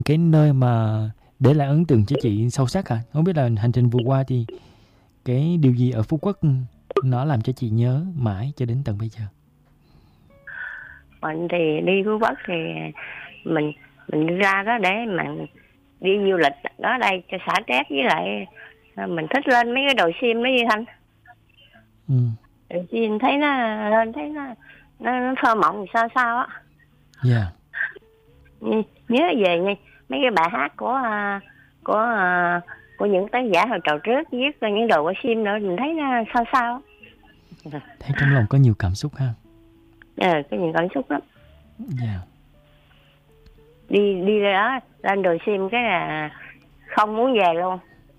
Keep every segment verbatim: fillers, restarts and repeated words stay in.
cái nơi mà để lại ấn tượng cho chị sâu sắc à? Không biết là hành trình vừa qua thì cái điều gì ở Phú Quốc nó làm cho chị nhớ mãi cho đến tận bây giờ? Mình thì đi Phú Quốc thì mình mình đi ra đó để mà đi du lịch đó đây cho xả stress, với lại mình thích lên mấy cái đồi sim đó Duy Thanh. Ừ. Đồi sim thấy nó lên thấy nó nó, nó thơ mộng sao sao á. Dạ. Nhớ về nha mấy cái bài hát của uh, của uh, của những tác giả hồi trầu trước viết những đồ của sim nữa, mình thấy nó sao sao. Thấy trong lòng có nhiều cảm xúc ha. Ờ, có nhiều cảm xúc lắm. Dạ. Đi đi đó lên đồi sim cái là không muốn về luôn.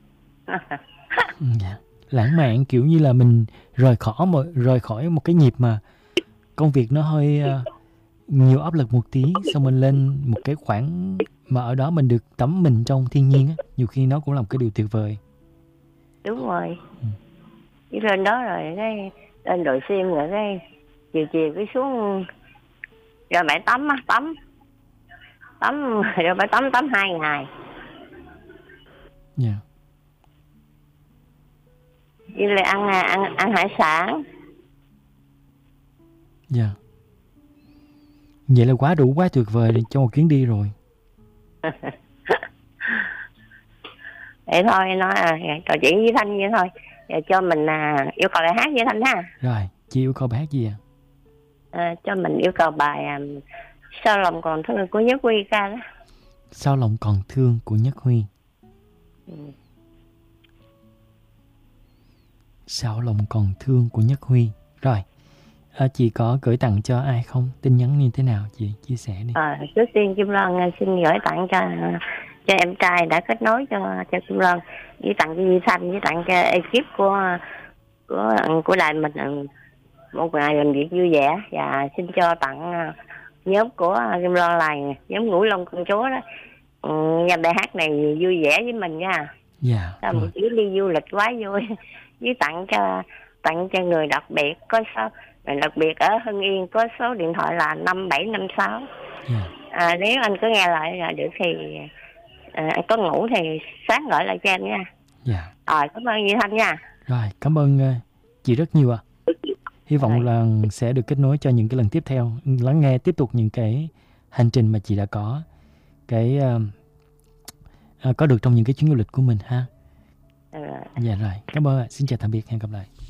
Dạ. Lãng mạn, kiểu như là mình rời khỏi một rời khỏi một cái nhịp mà công việc nó hơi uh, nhiều áp lực một tí, xong mình lên một cái khoảng mà ở đó mình được tắm mình trong thiên nhiên á, nhiều khi nó cũng là một cái điều tuyệt vời. Đúng rồi. Ừ. Đi lên đó rồi cái lên đồi sim rồi cái chiều chiều cái xuống rồi bãi tắm á, tắm tắm rồi bãi tắm tắm hai ngày. Dạ. Yeah. Với lại ăn ăn ăn hải sản. Dạ. Yeah. Vậy là quá đủ, quá tuyệt vời cho một chuyến đi rồi. Vậy thôi, nói à, trò chuyện với Thanh vậy thôi. Giờ cho mình à, yêu cầu bài hát với Thanh ha. Rồi, chị yêu cầu bài hát gì ạ? À? À, cho mình yêu cầu bài à, Sao lòng còn thương của Nhất Huy ca đó. Sao lòng còn thương của Nhất Huy. Ừ. Sao lòng còn thương của Nhất Huy. Rồi, à, chị có gửi tặng cho ai không? Tin nhắn như thế nào chị chia sẻ đi. À, trước tiên Kim Loan xin gửi tặng cho cho em trai đã kết nối cho cho Kim Loan, với tặng cho Di Thanh, với tặng cho ekip của của của đài mình một ngày làm việc vui vẻ, và xin cho tặng nhóm của Kim Loan là nhóm Ngũ Long Công Chúa đó. Ừ, nghe bài hát này vui vẻ với mình nha. Dạ. Sao một chuyến đi du lịch quá vui. Với tặng cho tặng cho người đặc biệt có số người đặc biệt ở Hưng Yên có số điện thoại là năm bảy năm sáu. Yeah. À, nếu anh có nghe lại là được thì à, anh có ngủ thì sáng gọi lại cho em nha. Dạ. Rồi, cảm ơn Duy Thanh nha. Rồi, cảm ơn uh, chị rất nhiều ạ. À. Hy vọng Rồi. là sẽ được kết nối cho những cái lần tiếp theo, lắng nghe tiếp tục những cái hành trình mà chị đã có cái uh, uh, có được trong những cái chuyến du lịch của mình ha. Rồi. Dạ rồi, cảm ơn ạ. Xin chào tạm biệt, hẹn gặp lại.